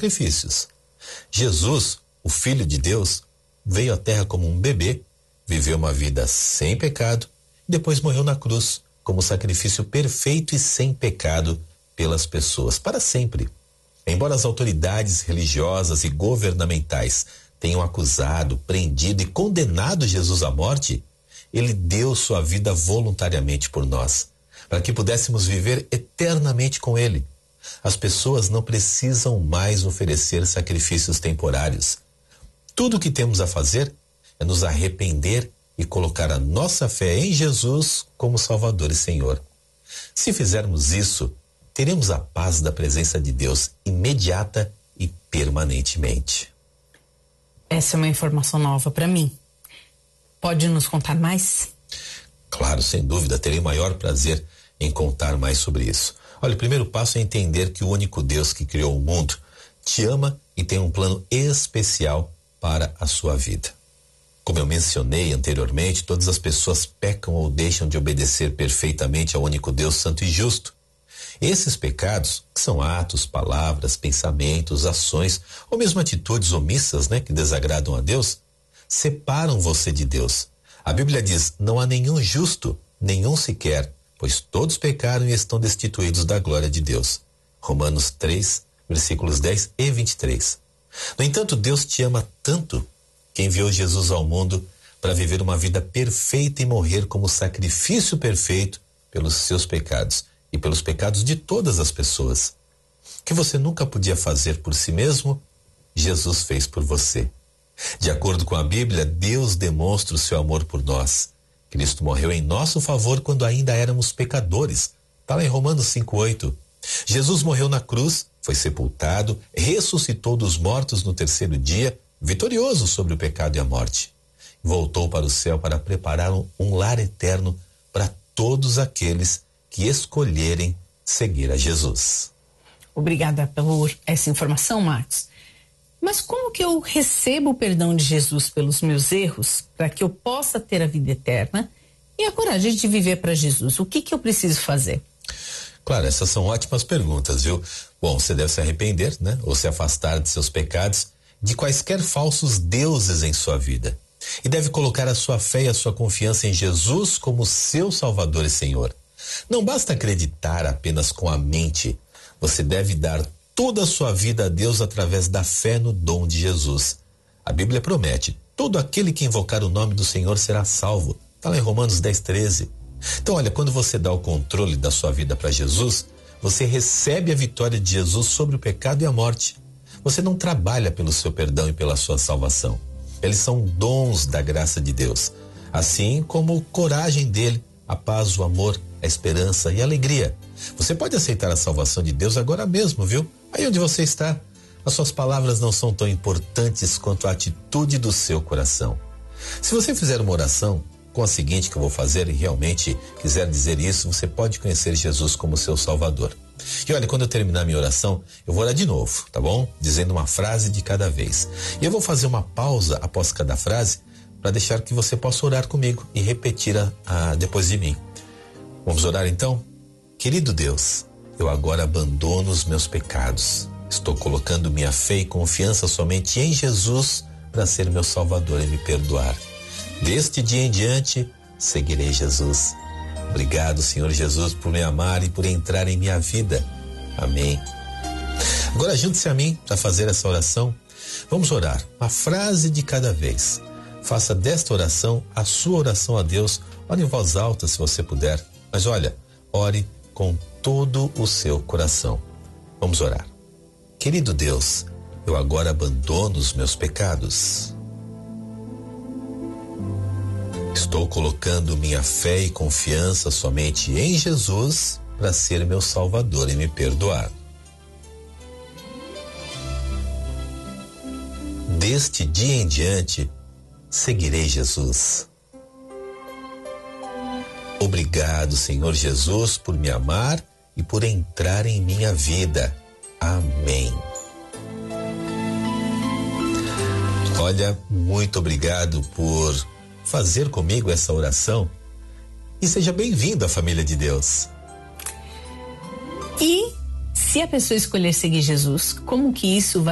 sacrifícios. Jesus, o Filho de Deus, veio à Terra como um bebê, viveu uma vida sem pecado, e depois morreu na cruz como sacrifício perfeito e sem pecado pelas pessoas, para sempre. Embora as autoridades religiosas e governamentais tenham acusado, prendido e condenado Jesus à morte, ele deu sua vida voluntariamente por nós, para que pudéssemos viver eternamente com ele. As pessoas não precisam mais oferecer sacrifícios temporários. Tudo o que temos a fazer é nos arrepender e colocar a nossa fé em Jesus como Salvador e Senhor. Se fizermos isso, teremos a paz da presença de Deus imediata e permanentemente. Essa é uma informação nova para mim. Pode nos contar mais? Claro, sem dúvida, terei o maior prazer em contar mais sobre isso. Olha, o primeiro passo é entender que o único Deus que criou o mundo te ama e tem um plano especial para a sua vida. Como eu mencionei anteriormente, todas as pessoas pecam ou deixam de obedecer perfeitamente ao único Deus santo e justo. Esses pecados, que são atos, palavras, pensamentos, ações ou mesmo atitudes omissas, que desagradam a Deus, separam você de Deus. A Bíblia diz: não há nenhum justo, nenhum sequer, pois todos pecaram e estão destituídos da glória de Deus. Romanos 3, versículos 10 e 23. No entanto, Deus te ama tanto que enviou Jesus ao mundo para viver uma vida perfeita e morrer como sacrifício perfeito pelos seus pecados e pelos pecados de todas as pessoas. O que você nunca podia fazer por si mesmo, Jesus fez por você. De acordo com a Bíblia, Deus demonstra o seu amor por nós. Cristo morreu em nosso favor quando ainda éramos pecadores. Está lá em Romanos 5:8. Jesus morreu na cruz, foi sepultado, ressuscitou dos mortos no terceiro dia, vitorioso sobre o pecado e a morte. Voltou para o céu para preparar um lar eterno para todos aqueles que escolherem seguir a Jesus. Obrigada por essa informação, Marcos. Mas como que eu recebo o perdão de Jesus pelos meus erros para que eu possa ter a vida eterna e a coragem de viver para Jesus? O que eu preciso fazer? Claro, essas são ótimas perguntas, viu? Bom, você deve se arrepender, ou se afastar de seus pecados, de quaisquer falsos deuses em sua vida. E deve colocar a sua fé e a sua confiança em Jesus como seu Salvador e Senhor. Não basta acreditar apenas com a mente. Você deve dar toda a sua vida a Deus através da fé no dom de Jesus. A Bíblia promete: todo aquele que invocar o nome do Senhor será salvo. Está lá em Romanos 10:13. Então, olha, quando você dá o controle da sua vida para Jesus, você recebe a vitória de Jesus sobre o pecado e a morte. Você não trabalha pelo seu perdão e pela sua salvação. Eles são dons da graça de Deus, assim como a coragem dele, a paz, o amor, a esperança e a alegria. Você pode aceitar a salvação de Deus agora mesmo, viu? Aí onde você está. As suas palavras não são tão importantes quanto a atitude do seu coração. Se você fizer uma oração com a seguinte que eu vou fazer e realmente quiser dizer isso, você pode conhecer Jesus como seu Salvador. E olha, quando eu terminar minha oração, eu vou orar de novo, tá bom? Dizendo uma frase de cada vez. E eu vou fazer uma pausa após cada frase para deixar que você possa orar comigo e repetir depois de mim. Vamos orar então? Querido Deus, eu agora abandono os meus pecados. Estou colocando minha fé e confiança somente em Jesus para ser meu Salvador e me perdoar. Deste dia em diante, seguirei Jesus. Obrigado, Senhor Jesus, por me amar e por entrar em minha vida. Amém. Agora junte-se a mim para fazer essa oração. Vamos orar, uma frase de cada vez. Faça desta oração a sua oração a Deus. Ore em voz alta se você puder. Mas olha, ore com todo o seu coração. Vamos orar. Querido Deus, eu agora abandono os meus pecados. Estou colocando minha fé e confiança somente em Jesus para ser meu Salvador e me perdoar. Deste dia em diante, seguirei Jesus. Obrigado, Senhor Jesus, por me amar e por entrar em minha vida. Amém. Olha, muito obrigado por fazer comigo essa oração e seja bem-vindo à família de Deus. E se a pessoa escolher seguir Jesus, como que isso vai